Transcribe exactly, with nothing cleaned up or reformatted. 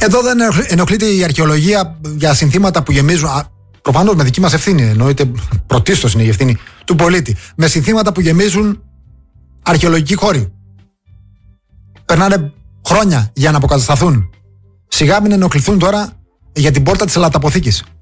Εδώ δεν ενοχλείται η αρχαιολογία για συνθήματα που γεμίζουν. Προφανώς με δική μας ευθύνη, εννοείται πρωτίστως είναι η ευθύνη του πολίτη. Με συνθήματα που γεμίζουν αρχαιολογικοί χώροι. Περνάνε χρόνια για να αποκατασταθούν. Σιγά μην ενοχληθούν τώρα για την πόρτα της ελατταποθήκης.